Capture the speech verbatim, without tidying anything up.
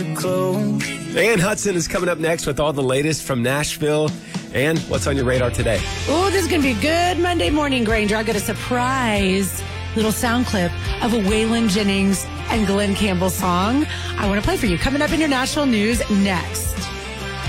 Ann Hudson is coming up next with all the latest from Nashville. And what's on your radar today? Oh, this is going to be a good Monday morning, Granger. I got a surprise little sound clip of a Waylon Jennings and Glenn Campbell song I want to play for you. Coming up in your national news next.